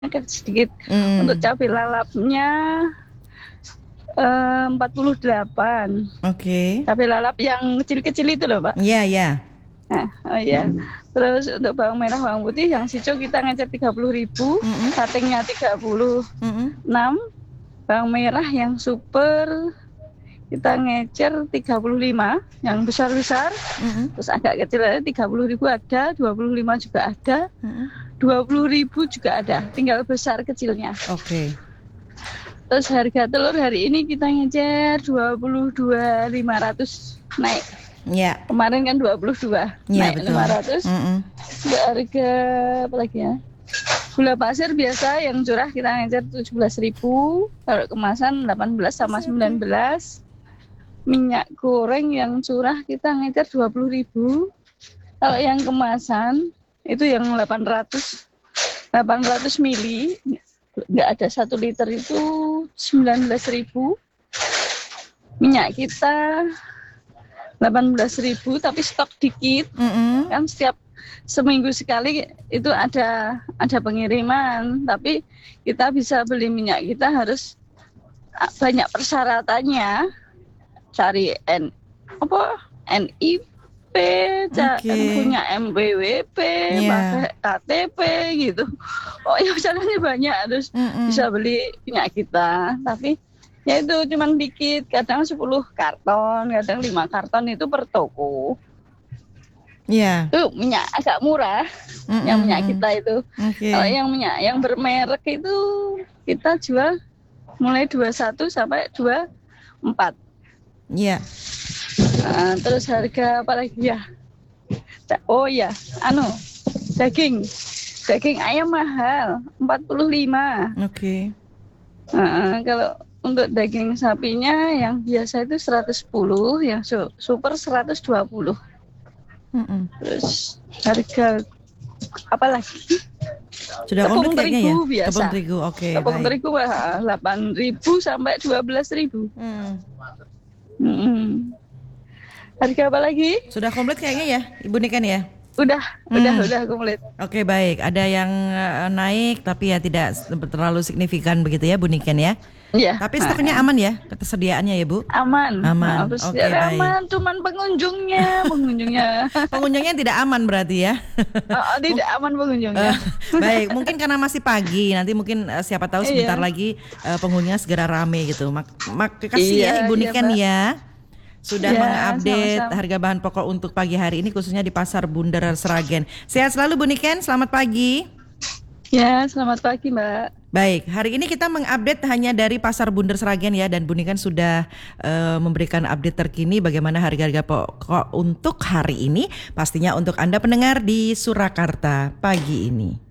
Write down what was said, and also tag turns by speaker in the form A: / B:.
A: sedikit. Untuk cabai lalapnya 48.
B: Oke.
A: Cabai lalap yang kecil-kecil itu loh, Pak.
B: Iya, iya.
A: Nah, oh iya. Terus untuk bawang merah, bawang putih yang hijau kita ngecer 30.000, cuttingnya 36. Bawang merah yang super kita ngecer 35, yang besar-besar. Terus agak kecil ada 30.000 ada, 25 juga ada. 20.000 juga ada, tinggal besar kecilnya.
B: Oke.
A: Terus harga telur hari ini kita ngecer 22.500 naik.
B: Ya.
A: Kemarin kan 22, naik
B: betul.
A: 500. Harga apa lagi ya? Gula pasir biasa yang curah kita ngecer 17.000, kalau kemasan 18 sama 19. Minyak goreng yang curah kita ngecer 20.000. Kalau yang kemasan itu yang 800 mili, nggak ada 1 liter itu 19.000. Minyak kita 18.000 tapi stok dikit. Kan setiap seminggu sekali itu ada pengiriman, tapi kita bisa beli minyak kita harus banyak persyaratannya, cari NIP, punya MBWP, pakai KTP gitu. Oh ya, caranya banyak, terus bisa beli minyak kita. Tapi ya itu cuman dikit, kadang 10 karton, kadang 5 karton itu per toko.
B: Iya.
A: Itu minyak agak murah, yang minyak kita itu. Kalau yang minyak yang bermerek itu kita jual mulai 21 sampai 24.
B: Iya.
A: Nah, terus harga apa lagi ya? Oh ya, daging ayam mahal 45.
B: Oke.
A: Kalau untuk daging sapinya yang biasa itu 110, yang super 120. Terus harga apa lagi?
B: Sudah komplit kayaknya ya?
A: Biasa.
B: Tepung terigu, oke.
A: Tepung terigu 8.000 sampai 12.000. Harga apa lagi?
B: Sudah komplit kayaknya ya, Ibu Niken ya?
A: Udah komplit.
B: Oke, baik. Ada yang naik tapi ya tidak terlalu signifikan begitu ya, Bu Niken ya?
A: Iya.
B: Tapi stoknya aman ya, ketersediaannya ya, Bu?
A: Aman.
B: Oke, baik.
A: Aman, cuman pengunjungnya.
B: Pengunjungnya tidak aman berarti ya?
A: Tidak aman pengunjungnya.
B: Baik, mungkin karena masih pagi, nanti mungkin siapa tahu sebentar lagi pengunjungnya segera rame gitu. Makasih ya Ibu Niken ya. Sudah mengupdate harga bahan pokok untuk pagi hari ini khususnya di Pasar Bundar Sragen. Sehat selalu Bu Niken, selamat pagi.
A: Ya, selamat pagi Mbak.
B: Baik, hari ini kita mengupdate hanya dari Pasar Bundar Sragen ya, dan Bu Niken sudah memberikan update terkini bagaimana harga-harga pokok untuk hari ini, pastinya untuk Anda pendengar di Surakarta pagi ini.